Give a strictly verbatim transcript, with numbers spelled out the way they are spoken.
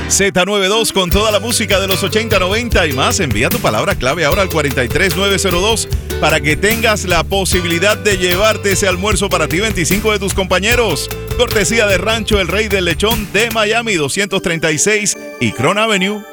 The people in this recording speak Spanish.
Z noventa y dos con toda la música de los ochenta, noventa y más. Envía tu palabra clave ahora al cuatro tres nueve cero dos para que tengas la posibilidad de llevarte ese almuerzo para ti y veinticinco de tus compañeros. Cortesía de Rancho El Rey del Lechón de Miami, doscientos treinta y seis y Cron Avenue.